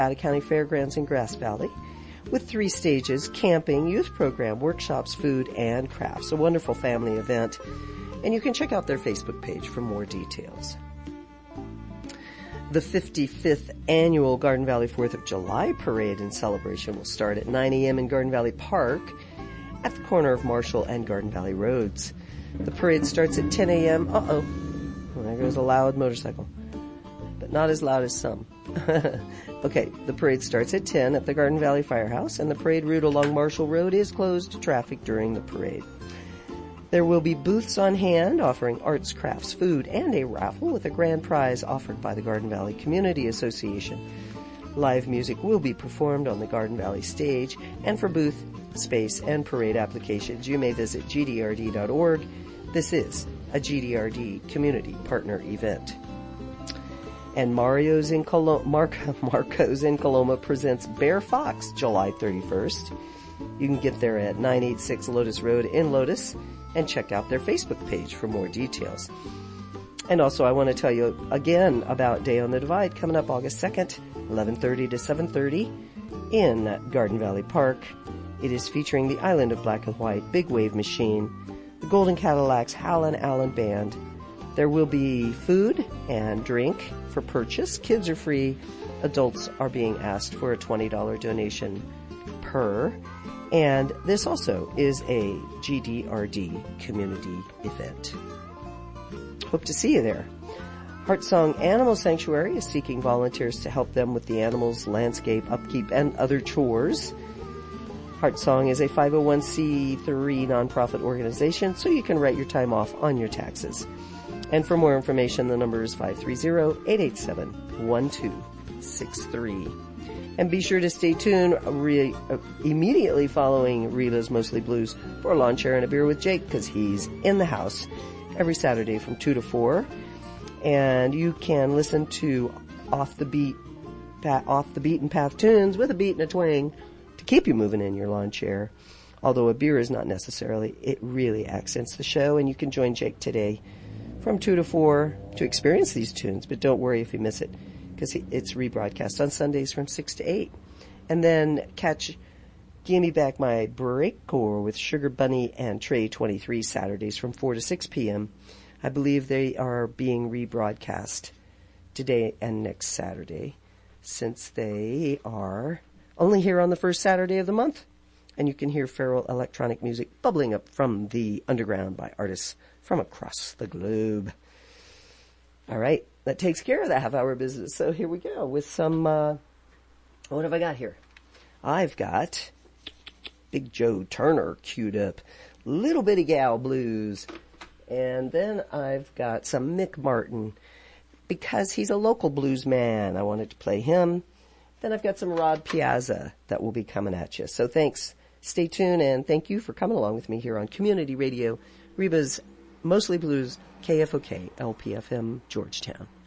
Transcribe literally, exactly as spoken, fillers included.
Nevada County Fairgrounds in Grass Valley, with three stages: camping, youth program, workshops, food, and crafts. A wonderful family event. And you can check out their Facebook page for more details. The fifty-fifth annual Garden Valley fourth of July parade and celebration will start at nine a.m. in Garden Valley Park at the corner of Marshall and Garden Valley Roads. The parade starts at ten a.m. Uh-oh. Well, there goes a loud motorcycle. But not as loud as some. Okay, the parade starts at ten at the Garden Valley Firehouse, and the parade route along Marshall Road is closed to traffic during the parade. There will be booths on hand offering arts, crafts, food, and a raffle with a grand prize offered by the Garden Valley Community Association. Live music will be performed on the Garden Valley stage, and for booth, space, and parade applications, you may visit G D R D dot org. This is a G D R D Community Partner event. And Mario's in Colo- Mar- Marco's in Coloma presents Bear Fox July thirty-first. You can get there at nine eighty-six Lotus Road in Lotus and check out their Facebook page for more details. And also I want to tell you again about Day on the Divide coming up August second, eleven thirty to seven thirty in Garden Valley Park. It is featuring the Island of Black and White Big Wave Machine, the Golden Cadillacs Hal and Allen Band. There will be food and drink for purchase. Kids are free. Adults are being asked for a twenty dollars donation per. And this also is a G D R D community event. Hope to see you there. Heartsong Animal Sanctuary is seeking volunteers to help them with the animals, landscape, upkeep, and other chores. Heartsong is a five oh one c three nonprofit organization, so you can write your time off on your taxes. And for more information, the number is five three zero, eight eight seven, one two six three. And be sure to stay tuned re- uh, immediately following Reba's Mostly Blues for a lawn chair and a beer with Jake, because he's in the house every Saturday from two to four. And you can listen to off the beat, pa- off the beaten path tunes with a beat and a twang to keep you moving in your lawn chair. Although a beer is not necessarily, it really accents the show. And you can join Jake today from two to four to experience these tunes. But don't worry if you miss it, because it's rebroadcast on Sundays from six to eight. And then catch Gimme Back My Breakcore with Sugar Bunny and Trey twenty-three Saturdays from four to six p.m. I believe they are being rebroadcast today and next Saturday, since they are only here on the first Saturday of the month. And you can hear feral electronic music bubbling up from the underground by artists from across the globe. All right, that takes care of the half-hour business. So here we go with some, uh, what have I got here? I've got Big Joe Turner queued up, Little Bitty Gal Blues, and then I've got some Mick Martin, because he's a local blues man. I wanted to play him. Then I've got some Rod Piazza that will be coming at you. So thanks. Stay tuned, and thank you for coming along with me here on Community Radio, Reba's Mostly Blues, K F O K, L P F M, Georgetown.